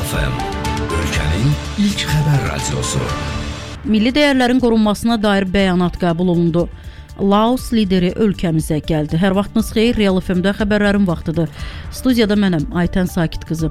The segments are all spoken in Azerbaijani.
Real FM, ölkənin ilk xəbər radiosu. Milli dəyərlərin qorunmasına dair bəyanat qəbul olundu. Laos lideri ölkəmizə gəldi. Hər vaxtınız xeyir, Real FM-də xəbərlərin vaxtıdır. Studiyada mənəm, Aytən Sakit qızı.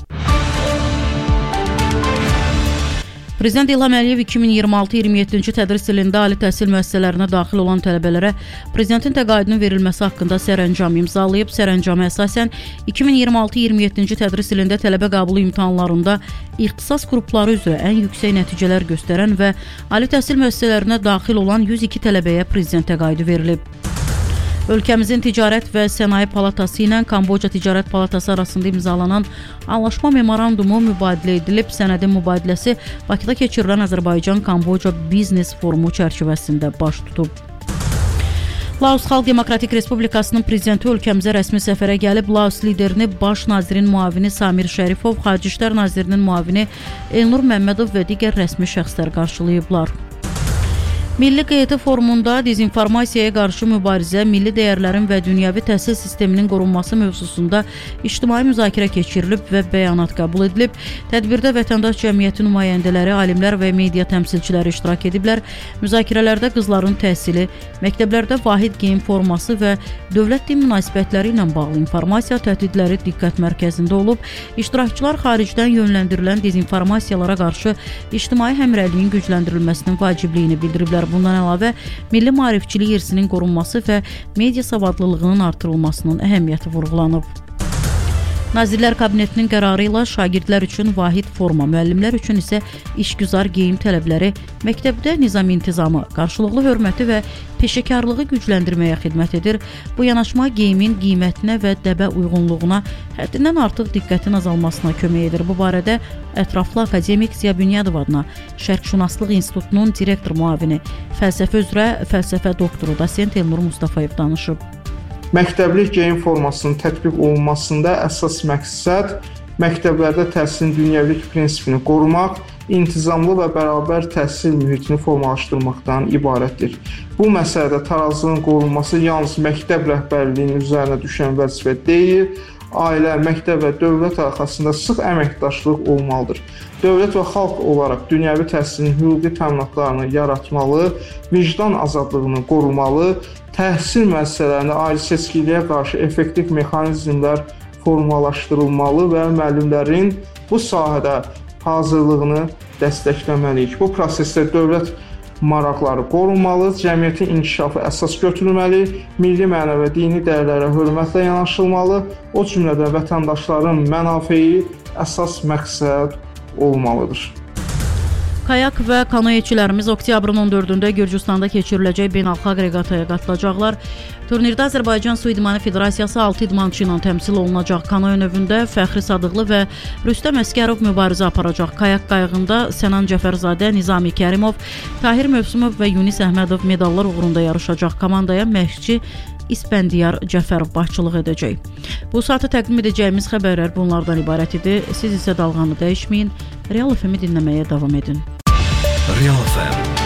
Prezident İlham Əliyev 2026-27-ci tədris ilində ali təhsil müəssisələrinə daxil olan tələbələrə prezidentin təqaüdünün verilməsi haqqında sərəncam imzalayıb. Sərəncama əsasən 2026-27-ci tədris ilində tələbə qəbulu imtahanlarında ixtisas qrupları üzrə ən yüksək nəticələr göstərən və ali təhsil müəssisələrinə daxil olan 102 tələbəyə prezident təqaüdü verilib. Ölkəmizin Ticarət və Sənaye Palatası ilə Kamboca Ticarət Palatası arasında imzalanan anlaşma memorandumu mübadilə edilib. Sənədin mübadiləsi Bakıda keçirilən Azərbaycan-Kamboca Biznes Forumu çərçivəsində baş tutub. Laos Xalq Demokratik Respublikasının prezidenti ölkəmizə rəsmi səfərə gəlib. Laos liderini Baş nazirin müavini Samir Şərifov, Xarici İşlər nazirinin müavini Elnur Məmmədov və digər rəsmi şəxslər qarşılayıblar. Milli QT forumunda dezinformasiyaya qarşı mübarizə, milli dəyərlərin və dünyəvi təhsil sisteminin qorunması mövzusunda ictimai müzakirə keçirilib və bəyanat qəbul edilib. Tədbirdə vətəndaş cəmiyyəti nümayəndələri, alimlər və media təmsilçiləri iştirak ediblər. Müzakirələrdə qızların təhsili, məktəblərdə vahid geyim forması və dövlət-din münasibətləri ilə bağlı informasiya təhdidləri diqqət mərkəzində olub. İştirakçılar xaricdən yönləndirilən dezinformasiyalara qarşı ictimai həmrəyliyin gücləndirilməsinin vacibliyini bildiriblər. Bundan əlavə, milli maarifçilik irsinin qorunması və media savadlılığının artırılmasının əhəmiyyəti vurğulanıb. Nazirlər Kabinetinin qərarı ilə şagirdlər üçün vahid forma, müəllimlər üçün isə işgüzar geyim tələbləri məktəbdə nizam intizamı, qarşılıqlı hörməti və peşəkarlığı gücləndirməyə xidmət edir. Bu yanaşma geyimin qiymətinə və dəbə uyğunluğuna həddindən artıq diqqətin azalmasına kömək edir. Bu barədə ətraflı akademik Ziya Bünyadov adına Şərqşünaslıq İnstitutunun direktor müavini, fəlsəfə üzrə fəlsəfə doktoru dosent Elnur Mustafayev danışıb. Məktəblik geyim formasının tətbiq olunmasında əsas məqsəd məktəblərdə təhsilin dünyəvilik prinsipini qorumaq, intizamlı və bərabər təhsil mühitini formalaşdırmaqdan ibarətdir. Bu məsələdə tarazlığın qorunması yalnız məktəb rəhbərliyinin üzərinə düşən vəzifə deyil, ailə, məktəb və dövlət arxasında sıx əməkdaşlıq olmalıdır. Dövlət və xalq olaraq dünyəvi təhsilin hüquqi təminatlarını yaratmalı, vicdan azadlığını qorumalı, təhsil müəssisələrində ayrı seçkiliyə qarşı effektiv mexanizmlər formalaşdırılmalı və müəllimlərin bu sahədə hazırlığını dəstəkləməliyik. Bu prosesdə dövlət maraqları qorunmalı, cəmiyyətin inkişafı əsas götürülməli, milli mənəvi və dini dəyərlərə hörmətlə yanaşılmalı, o cümlədən vətəndaşların mənafeyi əsas məqsəd olmalıdır. Kayak və kanoeçilərimiz oktyabrın 14-də Gürcüstanda keçiriləcək beynəlxalq reqataya qatılacaqlar. Turnirdə Azərbaycan Su İdmanı Federasiyası 6 idmançı ilə təmsil olunacaq. Kanoe növündə Fəxri Sadıqlı və Rüstəm Əskərov mübarizə aparacaq. Kayak qayığında Sənan Cəfərzadə, Nizami Kərimov, Tahir Mövsümov və Yunis Əhmədov medallar uğrunda yarışacaq. Komandaya məşqçi İspəndiyar Cəfərov başçılıq edəcək. Bu saatı təqdim edəcəyimiz xəbərlər bunlardan ibarət idi. Siz isə dalğanı dəyişməyin, Real FM-i dinləməyə davam edin. Real FM